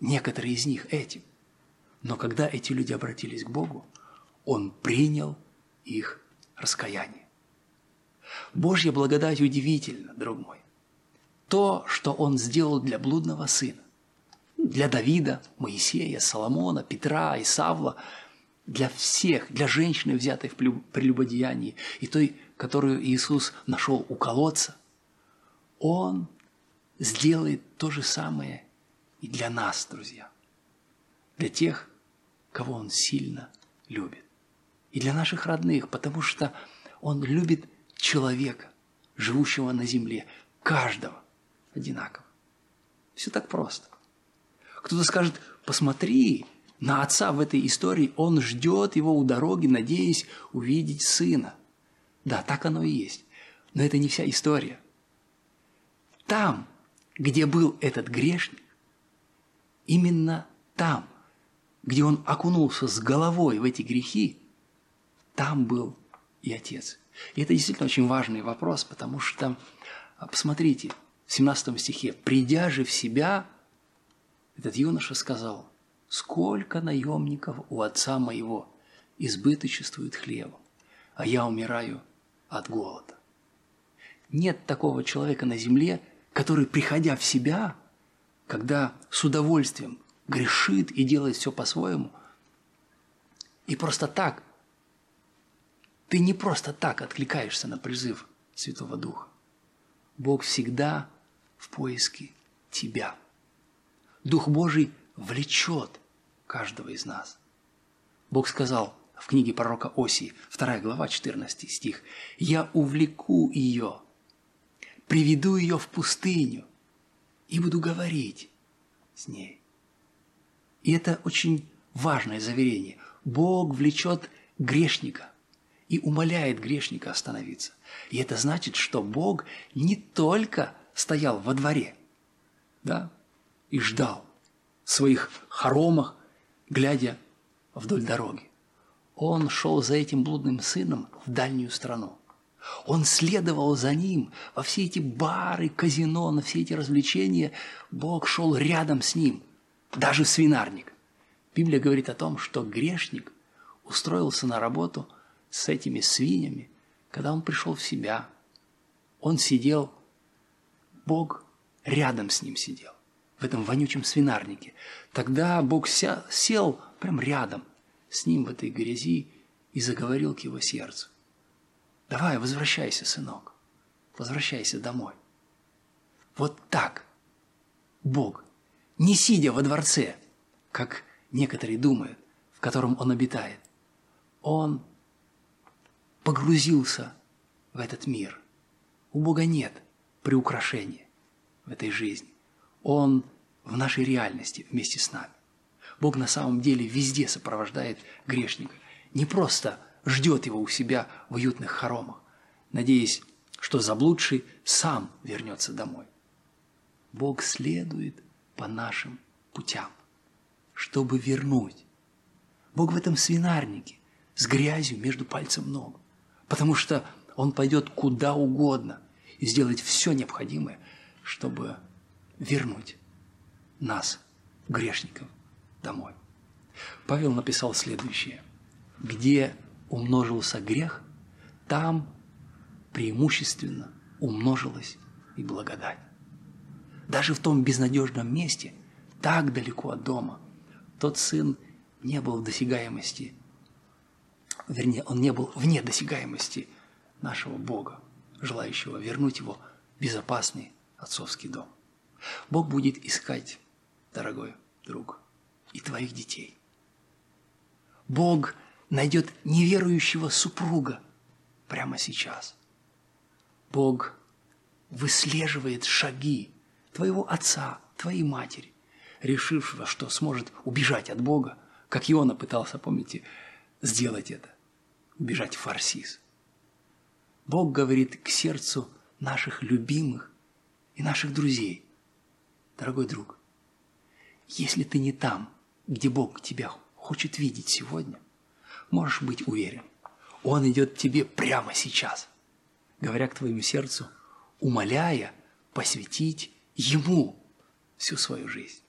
некоторые из них этим. Но когда эти люди обратились к Богу, Он принял их раскаяние. Божья благодать удивительна, друг мой. То, что Он сделал для блудного сына, для Давида, Моисея, Соломона, Петра и Савла, для всех, для женщины, взятой в прелюбодеянии, и той, которую Иисус нашел у колодца, Он сделает то же самое и для нас, друзья, для тех, кого Он сильно любит, и для наших родных, потому что Он любит человека, живущего на земле, каждого одинаково. Все так просто. Кто-то скажет: посмотри на отца в этой истории, он ждет его у дороги, надеясь увидеть сына. Да, так оно и есть. Но это не вся история. Там, где был этот грешник, именно там, где он окунулся с головой в эти грехи, там был и отец. И это действительно очень важный вопрос, потому что, посмотрите, в 17 стихе: «Придя же в себя, этот юноша сказал: сколько наемников у отца моего избыточествует хлебом, а я умираю от голода». Нет такого человека на земле, который, приходя в себя, когда с удовольствием грешит и делает все по-своему, и просто так, ты не просто так откликаешься на призыв Святого Духа. Бог всегда в поиске тебя. Дух Божий влечет каждого из нас. Бог сказал в книге пророка Осии, 2 глава, 14 стих: «Я увлеку ее, приведу ее в пустыню и буду говорить с ней». И это очень важное заверение. Бог влечет грешника и умоляет грешника остановиться. И это значит, что Бог не только стоял во дворе, да, и ждал в своих хоромах, глядя вдоль дороги. Он шел за этим блудным сыном в дальнюю страну. Он следовал за ним во все эти бары, казино, на все эти развлечения. Бог шел рядом с ним, даже в свинарник. Библия говорит о том, что грешник устроился на работу с этими свиньями, когда он пришел в себя. Он сидел, Бог рядом с ним сидел, в этом вонючем свинарнике. Тогда Бог сел прям рядом с ним в этой грязи и заговорил к его сердцу: «Давай, возвращайся, сынок, возвращайся домой». Вот так Бог, не сидя во дворце, как некоторые думают, в котором Он обитает, Он погрузился в этот мир. У Бога нет приукрашения в этой жизни. Он в нашей реальности вместе с нами. Бог на самом деле везде сопровождает грешника. Не просто ждет его у себя в уютных хоромах, надеясь, что заблудший сам вернется домой. Бог следует по нашим путям, чтобы вернуть. Бог в этом свинарнике с грязью между пальцев ног, потому что Он пойдет куда угодно и сделает все необходимое, чтобы вернуть нас, грешников, домой. Павел написал следующее: «Где умножился грех, там преимущественно умножилась и благодать». Даже в том безнадежном месте, так далеко от дома, тот сын не был в досягаемости, вернее, он не был вне досягаемости нашего Бога, желающего вернуть его в безопасный отцовский дом. Бог будет искать, дорогой друг, и твоих детей. Бог найдет неверующего супруга прямо сейчас. Бог выслеживает шаги твоего отца, твоей матери, решившего, что сможет убежать от Бога, как Иона пытался, помните, сделать это, убежать в Фарсис. Бог говорит к сердцу наших любимых и наших друзей: дорогой друг, если ты не там, где Бог тебя хочет видеть сегодня, можешь быть уверен, Он идет к тебе прямо сейчас, говоря к твоему сердцу, умоляя посвятить Ему всю свою жизнь.